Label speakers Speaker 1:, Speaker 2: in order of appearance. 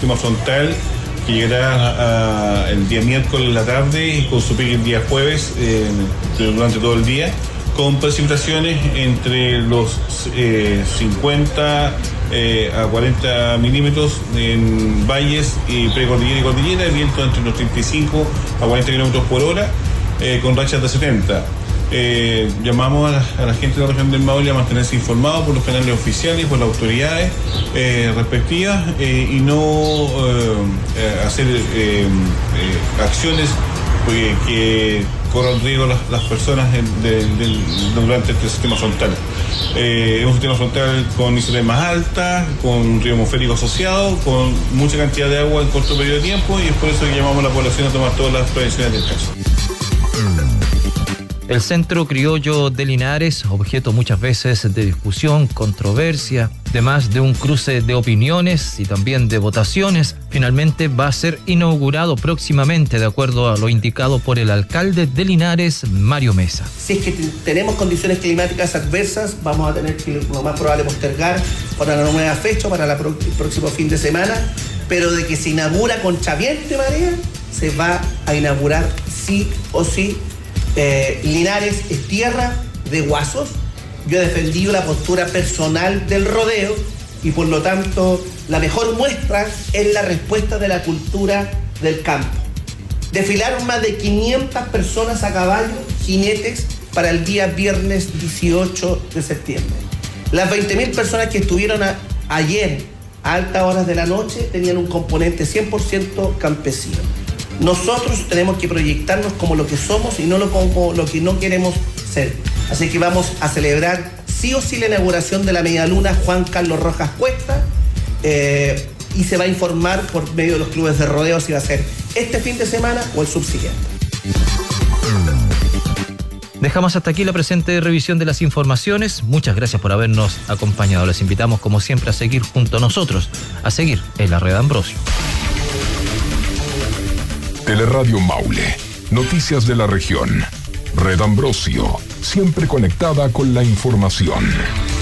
Speaker 1: sistema frontal, que llegará el día miércoles en la tarde y con su pico el día jueves durante todo el día, con precipitaciones entre los 50 a 40 milímetros en valles y precordillera y cordillera, viento entre los 35 a 40 kilómetros por hora, con rachas de 70. Llamamos a la gente de la región del Maule a mantenerse informados por los canales oficiales, por las autoridades respectivas, y no hacer acciones que corran riesgo las personas durante este sistema frontal. Es un sistema frontal con emisiones más altas, con río atmosférico asociado, con mucha cantidad de agua en corto periodo de tiempo, y es por eso que llamamos a la población a tomar todas las prevenciones del caso.
Speaker 2: El Centro Criollo de Linares, objeto muchas veces de discusión, controversia, además de un cruce de opiniones y también de votaciones, finalmente va a ser inaugurado próximamente, de acuerdo a lo indicado por el alcalde de Linares, Mario Mesa.
Speaker 3: Si es que tenemos condiciones climáticas adversas, vamos a tener que lo más probable postergar para la nueva fecha, para el próximo fin de semana, pero de que se inaugura con Chaviente, María, se va a inaugurar sí o sí. Linares es tierra de guasos. Yo he defendido la postura personal del rodeo y por lo tanto la mejor muestra es la respuesta de la cultura del campo. Desfilaron más de 500 personas a caballo, jinetes, para el día viernes 18 de septiembre. Las 20.000 personas que estuvieron ayer a altas horas de la noche tenían un componente 100% campesino. Nosotros tenemos que proyectarnos como lo que somos y no como lo que no queremos ser. Así que vamos a celebrar sí o sí la inauguración de la medialuna Juan Carlos Rojas Cuesta, y se va a informar por medio de los clubes de rodeo si va a ser este fin de semana o el subsiguiente.
Speaker 2: Dejamos hasta aquí la presente revisión de las informaciones. Muchas gracias por habernos acompañado. Les invitamos como siempre a seguir junto a nosotros, a seguir en la Red Ambrosio.
Speaker 4: Teleradio Maule, noticias de la región. Red Ambrosio, siempre conectada con la información.